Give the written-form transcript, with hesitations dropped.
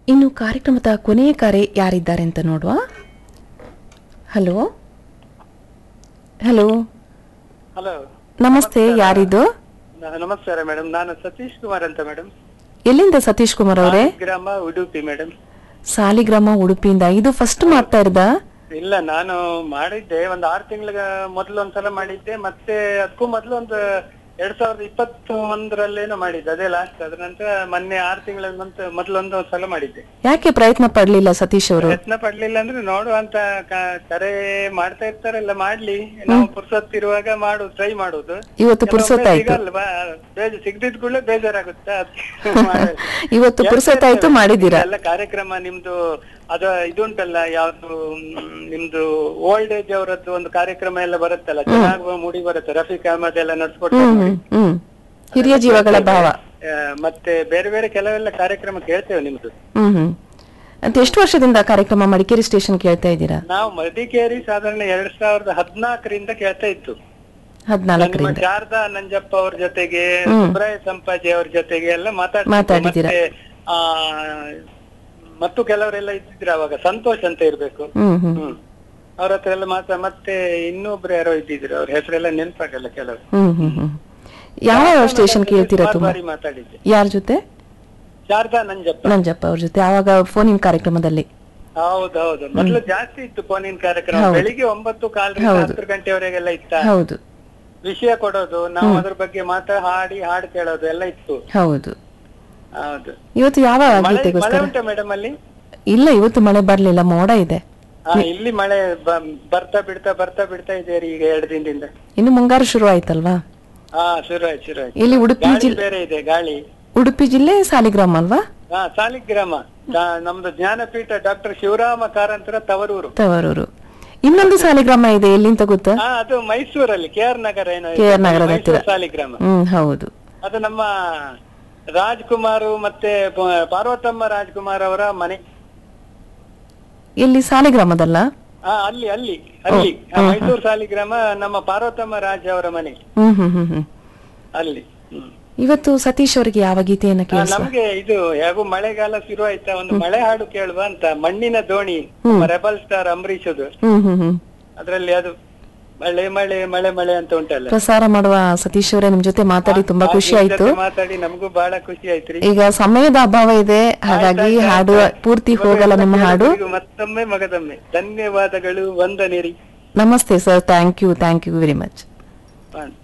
ಇನ್ನು ಕಾರ್ಯಕ್ರಮದ ಕೊನೆಯ ಕರೆ ಯಾರಿದ್ದಾರೆ ಅಂತ ನೋಡುವ. ಹಲೋ ಹಲೋ ಹಲೋ, ನಮಸ್ತೆ. ಯಾರಿದು? ನಮಸ್ಕಾರ ಮೇಡಮ್, ನಾನು ಸತೀಶ್ ಕುಮಾರ್ ಅಂತ ಮೇಡಮ್. ಎಲ್ಲಿಂದ ಸತೀಶ್ ಕುಮಾರ್ ಅವರೇ? ಗ್ರಾಮ ಉಡುಪಿ ಮೇಡಮ್. ಸಾಲಿಗ್ರಾಮ ಉಡುಪಿಯಿಂದ. ಇದು ಫಸ್ಟ್ ಮಾಡ್ತಾ ಇರ್ದ? ಇಲ್ಲ, ನಾನು ಮಾಡಿದ್ದೆ ಒಂದು 6 ತಿಂಗಳ ಮೊದಲು ಒಂದ್ಸಲ ಮಾಡಿದ್ದೆ, ಮತ್ತೆ ಅದಕ್ಕೂ ಮೊದಲು ಒಂದು 2021 ಮಾಡಿದ್ದೆ, ಅದೇ ಲಾಸ್ಟ್. ಅದ್ರ ನಂತರ ಮೊನ್ನೆ 6 ತಿಂಗಳ ಮೊದಲು ಒಂದ್ಸಲ ಮಾಡಿದ್ದೆ. ಯಾಕೆ ಪ್ರಯತ್ನ ಪಡ್ಲಿಲ್ಲ ಸತೀಶ್ ಅವರು? ಪ್ರಯತ್ನ ಪಡ್ಲಿಲ್ಲ ಅಂದ್ರೆ ನೋಡುವಂತ ಕರೆ ಮಾಡ್ತಾ ಇರ್ತಾರಲ್ಲ, ಮಾಡ್ಲಿ, ನಾವು ಪುರ್ಸೊತ್ತಿರುವಾಗ ಟ್ರೈ ಮಾಡುದು. ಇವತ್ತು ಪುರ್ಸೊತ್ತಾಯ್ತು, ಸಿಗದಿದ್ ಕೂಡಲೇ ಬೇಜಾರಾಗುತ್ತಾ. ಇವತ್ತು ಪುರ್ಸೊತ್ತಾಯ್ತು, ಮಾಡಿದೀರಾ ಎಲ್ಲ ಕಾರ್ಯಕ್ರಮ ನಿಮ್ದು. ಅದ ಇದುಂಟಲ್ಲ, ಯಾವ್ದು ನಿಮ್ದು ಓಲ್ಡ್ ಏಜ್ ಅವರದ್ದು ಒಂದು ಕಾರ್ಯಕ್ರಮ ಎಲ್ಲ ಬರುತ್ತಲ್ಲ, ಚೆನ್ನಾಗಿ ಮೂಡಿ ಬರುತ್ತೆ. ರಫೀಕ್ ಅಹಮದ್ ಎಲ್ಲ ನಡ್ಸ್ಕೊಡ್ತಾರೆ. ಹಿರಿಯ ಜೀವಗಳ ಭಾವ. ಮತ್ತೆ ಬೇರೆ ಬೇರೆ ಕೆಲವೆಲ್ಲ ಕಾರ್ಯಕ್ರಮ ಕೇಳ್ತೇವೆ ನಿಮ್ದು. ಅಂತ ಎಷ್ಟು ವರ್ಷದಿಂದ ಕಾರ್ಯಕ್ರಮ ಮಡಿಕೇರಿ ಸ್ಟೇಷನ್ ಕೇಳ್ತಾ ಇದ್ದೀರಾ? ನಾವು ಮಡಿಕೇರಿ ಸಾಧಾರಣ 2014ರಿಂದ ಕೇಳ್ತಾ ಇತ್ತು. 14ರಿಂದ ಶಾರದಾ ನಂಜಪ್ಪ ಅವ್ರ ಜೊತೆಗೆ, ಸುಬ್ರಾಯ ಸಂಪಾಜಿ ಅವ್ರ ಜೊತೆಗೆ ಎಲ್ಲ ಮಾತಾಡಿದ್ದೀರಾ? ಮತ್ತು ಕೆಲವರೆಲ್ಲ ಇದ್ದಿದ್ರು ಅವಾಗ, ಸಂತೋಷ್ ಅಂತ ಇರ್ಬೇಕು, ಅವ್ರ ಹತ್ರ ಎಲ್ಲ ಮತ್ತೆ ಇನ್ನೊಬ್ರು ಯಾರೋ ಇದ್ದಿದ್ರು, ಅವ್ರ ಹೆಸರೆಲ್ಲ ನೆನಪಾಗಲ್ಲ ಕೆಲವರು. ಯಾವ ಸ್ಟೇಷನ್ ಕೇಳ್ತೀರಾ? ಮಾತಾಡಿದ್ದೆ. ಯಾರ ಜೊತೆ? ಶಾರದಾ ನಂಜಪ್ಪ ಅವ್ರ ಜೊತೆ. ಆವಾಗ ಫೋನಿನ ಕಾರ್ಯಕ್ರಮದಲ್ಲಿ. ಹೌದೌದು, ಮೊದಲು ಜಾಸ್ತಿ ಇತ್ತು ಫೋನಿನ ಕಾರ್ಯಕ್ರಮ. ಬೆಳಿಗ್ಗೆ 9:15 10 ಗಂಟೆವರೆಗೆಲ್ಲ ಇತ್ತ. ಹೌದು, ವಿಷಯ ಕೊಡೋದು, ನಾವು ಅದ್ರ ಬಗ್ಗೆ ಹಾಡು ಕೇಳೋದು ಎಲ್ಲ ಇತ್ತು. ಹೌದು ಹೌದು. ಇವತ್ತು ಯಾವ ಮಳೆ ಉಂಟಾ ಮೇಡಮ್ ಅಲ್ಲಿ? ಇಲ್ಲ, ಇವತ್ತು ಮಳೆ ಬರ್ಲಿಲ್ಲ, ಮೋಡ ಇದೆ. ಇಲ್ಲಿ ಮಳೆ ಬರ್ತಾ ಬಿಡ್ತಾ ಇದೆ ಈಗ 2 ದಿನದಿಂದ. ಇನ್ನು ಮುಂಗಾರು ಶುರು ಆಯ್ತಲ್ವಾ? ಶುರು ಆಯ್ತು. ಇಲ್ಲಿ ಉಡುಪಿ ಜಿಲ್ಲೆ ಬೇರೆ ಇದೆ ಗಾಳಿ. ಉಡುಪಿ ಜಿಲ್ಲೆ ಸಾಲಿಗ್ರಾಮ ಅಲ್ವಾ? ಸಾಲಿಗ್ರಾಮ ನಮ್ದು ಜ್ಞಾನಪೀಠ ಡಾಕ್ಟರ್ ಶಿವರಾಮ ಕಾರಂತರ ತವರೂರು. ಇನ್ನೊಂದು ಸಾಲಿಗ್ರಾಮ ಇದೆ, ಎಲ್ಲಿಂತ ಗೊತ್ತಾ? ಅದು ಮೈಸೂರಲ್ಲಿ KR ನಗರ. KR ಸಾಲಿಗ್ರಾಮ. ಹೌದು. ಅದು ನಮ್ಮ ರಾಜ್ಕುಮಾರ್ ಮತ್ತೆ ಪಾರ್ವತಮ್ಮ ರಾಜ್ಕುಮಾರ್ ಅವರ ಮನೆ. ಎಲ್ಲಿ? ಸಾಲಿಗ್ರಾಮದಲ್ಲ? ಅಲ್ಲಿ ಮೈಸೂರು ಸಾಲಿಗ್ರಾಮ, ನಮ್ಮ ಪಾರ್ವತಮ್ಮ ರಾಜ್ ಅವರ ಮನೆ ಅಲ್ಲಿ. ಇವತ್ತು ಸತೀಶ್ ಅವರಿಗೆ ಯಾವ ಗೀತೆಯನ್ನ ಕೇಳಿಸುವ? ನಮ್ಗೆ ಇದು ಯಾಗೂ ಮಳೆಗಾಲ ಶುರು ಆಯ್ತಾ, ಒಂದು ಮಳೆ ಹಾಡು ಕೇಳುವ ಅಂತ. ಮಣ್ಣಿನ ದೋಣಿ, ರೆಬಲ್ ಸ್ಟಾರ್ ಅಂಬರೀಶ್ ಅದು. ಅದ್ರಲ್ಲಿ ಅದು ಮಳೆ ಮಳೆ ಮಳೆ ಮಳೆ ಅಂತ ಉಂಟಲ್ಲ, ಪ್ರಸಾರ ಮಾಡುವ. ಸತೀಶ್ ಅವರೇ, ನಿಮ್ ಜೊತೆ ಮಾತಾಡಿ ತುಂಬಾ ಖುಷಿ ಆಯ್ತು. ಮಾತಾಡಿ ನಮಗೂ ಬಹಳ ಖುಷಿ ಆಯ್ತ್ರಿ. ಈಗ ಸಮಯದ ಅಭಾವ ಇದೆ, ಹಾಗಾಗಿ ಹಾಡು ಪೂರ್ತಿ ಹೋಗಲ್ಲ ನಿಮ್ಮ ಹಾಡು. ಮತ್ತೊಮ್ಮೆ ಮಗದೊಮ್ಮೆ ಧನ್ಯವಾದಗಳು, ವಂದನೆರಿ. ನಮಸ್ತೆ sir, thank you very much.